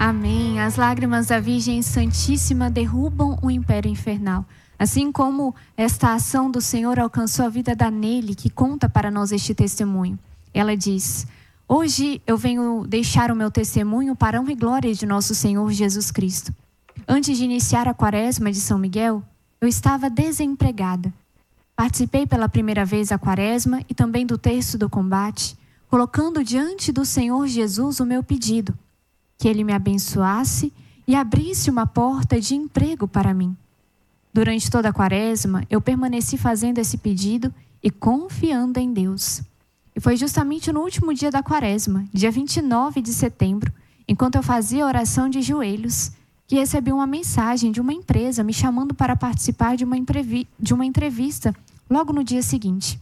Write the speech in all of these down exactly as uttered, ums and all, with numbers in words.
Amém. As lágrimas da Virgem Santíssima derrubam o império infernal. Assim como esta ação do Senhor alcançou a vida da Nelly, que conta para nós este testemunho. Ela diz: hoje eu venho deixar o meu testemunho para a honra e glória de nosso Senhor Jesus Cristo. Antes de iniciar a quaresma de São Miguel, eu estava desempregada. Participei pela primeira vez da quaresma e também do terço do combate, colocando diante do Senhor Jesus o meu pedido, que Ele me abençoasse e abrisse uma porta de emprego para mim. Durante toda a quaresma, eu permaneci fazendo esse pedido e confiando em Deus. E foi justamente no último dia da quaresma, dia vinte e nove de setembro, enquanto eu fazia a oração de joelhos, que recebi uma mensagem de uma empresa me chamando para participar de uma, entrevi- de uma entrevista logo no dia seguinte.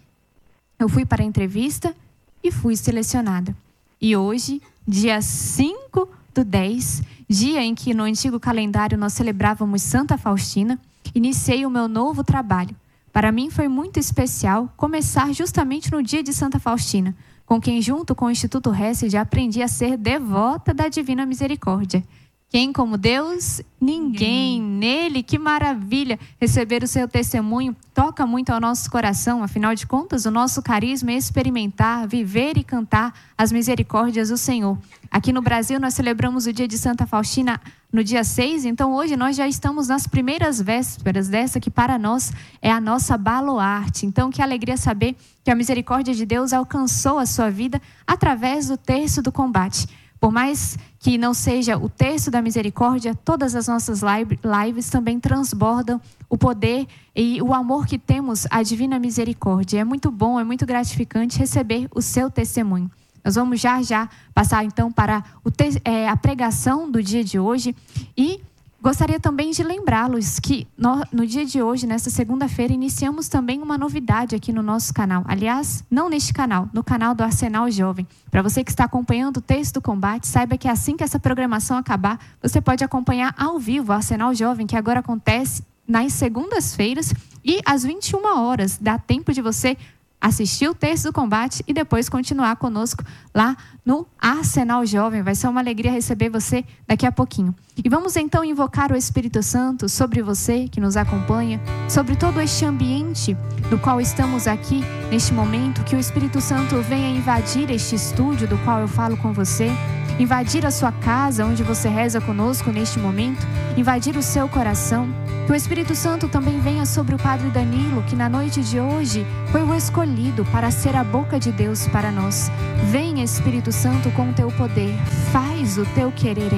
Eu fui para a entrevista e fui selecionada. E hoje, dia cinco do dez, dia em que no antigo calendário nós celebrávamos Santa Faustina, iniciei o meu novo trabalho. Para mim foi muito especial começar justamente no dia de Santa Faustina, com quem junto com o Instituto Hesed aprendi a ser devota da Divina Misericórdia. Quem como Deus? Ninguém. Nele, que maravilha! Receber o seu testemunho toca muito ao nosso coração. Afinal de contas, o nosso carisma é experimentar, viver e cantar as misericórdias do Senhor. Aqui no Brasil, nós celebramos o dia de Santa Faustina no dia seis, então hoje nós já estamos nas primeiras vésperas dessa que para nós é a nossa baluarte. Então, que alegria saber que a misericórdia de Deus alcançou a sua vida através do terço do combate. Por mais que não seja o terço da misericórdia, todas as nossas lives também transbordam o poder e o amor que temos à Divina Misericórdia. É muito bom, é muito gratificante receber o seu testemunho. Nós vamos já já passar então para o te- é, a pregação do dia de hoje e gostaria também de lembrá-los que no, no dia de hoje, nesta segunda-feira, iniciamos também uma novidade aqui no nosso canal. Aliás, não neste canal, no canal do Arsenal Jovem. Para você que está acompanhando o Terço do Combate, saiba que assim que essa programação acabar, você pode acompanhar ao vivo o Arsenal Jovem, que agora acontece nas segundas-feiras e às vinte e uma horas. Dá tempo de você assistir o Terço do Combate e depois continuar conosco lá no Arsenal Jovem. Vai ser uma alegria receber você daqui a pouquinho. E vamos então invocar o Espírito Santo sobre você que nos acompanha, sobre todo este ambiente do qual estamos aqui neste momento, que o Espírito Santo venha invadir este estúdio do qual eu falo com você, invadir a sua casa onde você reza conosco neste momento, invadir o seu coração. Que o Espírito Santo também venha sobre o Padre Danilo, que na noite de hoje foi o escolhido para ser a boca de Deus para nós. Vem, Espírito Santo, com o teu poder, faz o teu querer em